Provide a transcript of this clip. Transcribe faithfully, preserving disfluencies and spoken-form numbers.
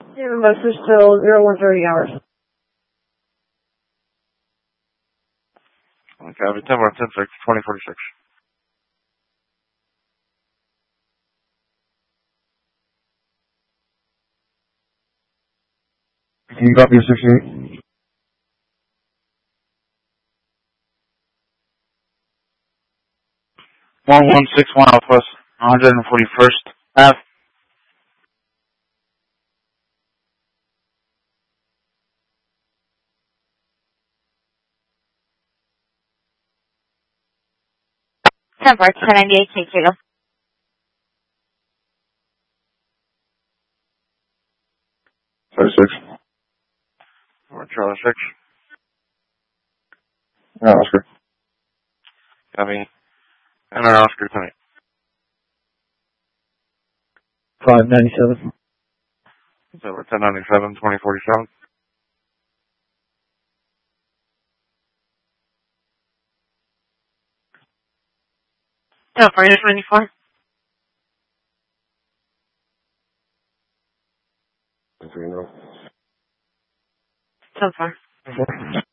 Zero message till zero one thirty hours. Okay, I'll be ten one ten six, twenty forty-six. Can you copy your sixty-eight? one one six one Alpha, one forty-first Ave. ten four, ten ninety-eight, K Kilo. thirty-six. Charlie six. Yeah, Oscar. Copy. And our Oscar tonight. five ninety-seven. So we're ten ninety-seven, twenty forty-seven. ten four, twenty-four. ten four. Four.